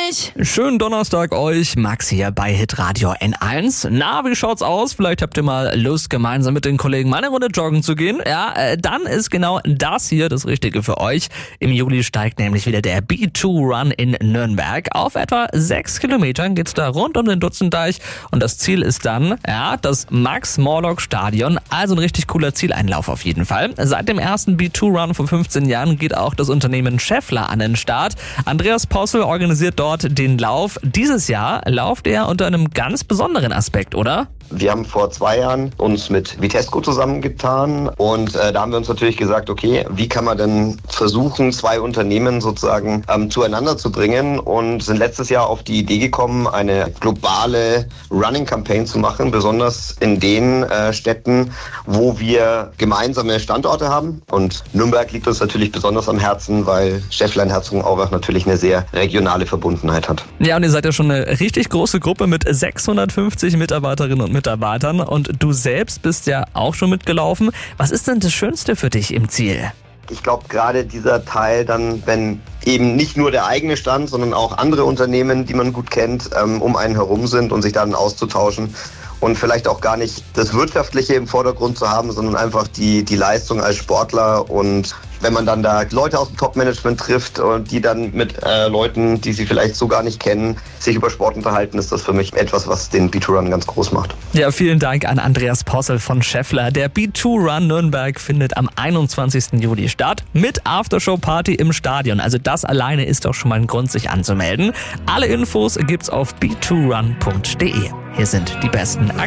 euch! Schönen Donnerstag euch, Max hier bei Hitradio N1. Na, wie schaut's aus? Vielleicht habt ihr mal Lust, gemeinsam mit den Kollegen mal eine Runde joggen zu gehen. Ja, dann ist genau das hier das Richtige für euch. Im Juli steigt nämlich wieder der B2 Run in Nürnberg. Auf etwa 6 Kilometern geht's da rund um den Dutzendeich und das Ziel ist dann, das Max-Morlock-Stadion. Also ein richtig cooler Zieleinlauf auf jeden Fall. Seit dem ersten B2 Run vor 15 Jahren geht auch das Unternehmen Schaeffler an den Start. Andreas Possel organisiert dort den Lauf. Dieses Jahr lauft er unter einem ganz besonderen Aspekt, oder? Wir haben vor 2 Jahren uns mit Vitesco zusammengetan und da haben wir uns natürlich gesagt, okay, wie kann man denn versuchen, 2 Unternehmen sozusagen zueinander zu bringen und sind letztes Jahr auf die Idee gekommen, eine globale Running-Campaign zu machen, besonders in den Städten, wo wir gemeinsame Standorte haben. Und Nürnberg liegt uns natürlich besonders am Herzen, weil Schaeffler in Herzogenaurach natürlich eine sehr regionale Verbundenheit hat. Ja, und ihr seid ja schon eine richtig große Gruppe mit 650 Mitarbeiterinnen und Mitarbeitern und du selbst bist ja auch schon mitgelaufen. Was ist denn das Schönste für dich im Ziel? Ich glaube, gerade dieser Teil dann, wenn eben nicht nur der eigene Stand, sondern auch andere Unternehmen, die man gut kennt, um einen herum sind und sich dann auszutauschen und vielleicht auch gar nicht das Wirtschaftliche im Vordergrund zu haben, sondern einfach die Leistung als Sportler. Und wenn man dann da Leute aus dem Top-Management trifft und die dann mit Leuten, die sie vielleicht so gar nicht kennen, sich über Sport unterhalten, ist das für mich etwas, was den B2Run ganz groß macht. Ja, vielen Dank an Andreas Possel von Schaeffler. Der B2Run Nürnberg findet am 21. Juli statt mit Aftershow-Party im Stadion. Also das alleine ist doch schon mal ein Grund, sich anzumelden. Alle Infos gibt's auf b2run.de. Hier sind die besten Aktionen.